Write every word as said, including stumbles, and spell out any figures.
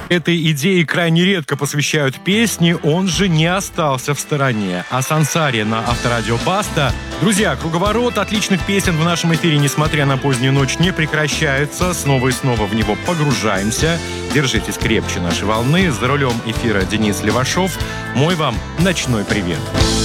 Этой идее крайне редко посвящают песни, он же не остался в стороне. А Сансари на Авторадио Баста. Друзья, круговорот отличных песен в нашем эфире, несмотря на позднюю ночь, не прекращается. Снова и снова в него погружаемся. Держитесь крепче, наши волны. За рулем эфира Денис Левашов. Мой вам ночной привет.